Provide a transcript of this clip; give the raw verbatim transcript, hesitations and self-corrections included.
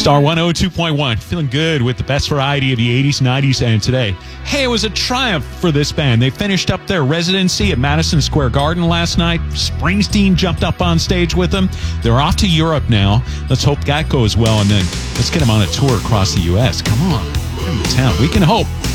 Star one oh two point one, feeling good with the best variety of the eighties, nineties, and today. Hey, it was a triumph for this band. They finished up their residency at Madison Square Garden last night. Springsteen jumped up on stage with them. They're off to Europe now. Let's hope that goes well, and then let's get them on a tour across the U S. Come on, get them to town. We can hope.